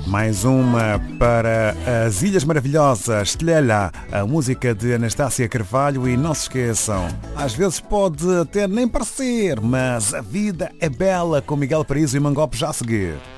Mais uma para as Ilhas Maravilhosas, Telhela, a música de Anastácia Carvalho. E não se esqueçam, às vezes pode até nem parecer, mas a vida é bela, com Miguel Paraíso e Mangope já a seguir.